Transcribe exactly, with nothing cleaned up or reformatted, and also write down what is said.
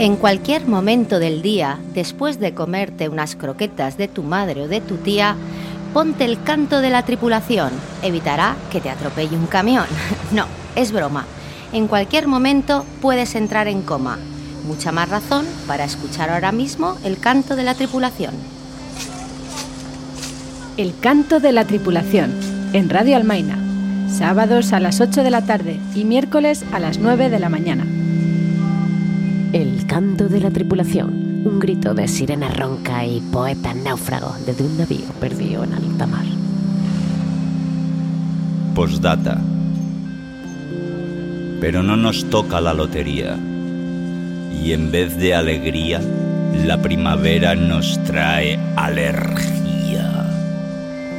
En cualquier momento del día, después de comerte unas croquetas de tu madre o de tu tía, ponte el canto de la tripulación. Evitará que te atropelle un camión. No, es broma. En cualquier momento puedes entrar en coma. Mucha más razón para escuchar ahora mismo el canto de la tripulación. El canto de la tripulación, en Radio Almaina. Sábados a las ocho de la tarde y miércoles a las nueve de la mañana. El canto de la tripulación, un grito de sirena ronca y poeta náufrago desde un navío perdido en alta mar. Postdata. Pero no nos toca la lotería, y en vez de alegría, la primavera nos trae alergia.